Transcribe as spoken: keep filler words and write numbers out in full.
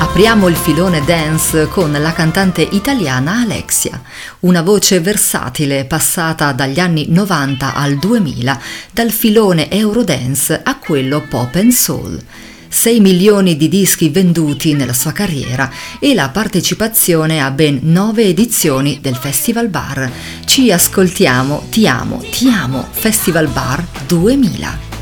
Apriamo il filone dance con la cantante italiana Alexia, una voce versatile passata dagli anni novanta al duemila, dal filone Eurodance a quello pop and soul. sei milioni di dischi venduti nella sua carriera e la partecipazione a ben nove edizioni del Festival Bar. Ci ascoltiamo Ti amo, ti amo, Festival Bar duemila.